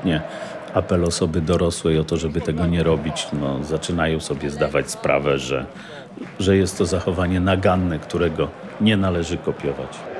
wielokrotnie apel osoby dorosłej o to, żeby tego nie robić, no, zaczynają sobie zdawać sprawę, że jest to zachowanie naganne, którego nie należy kopiować.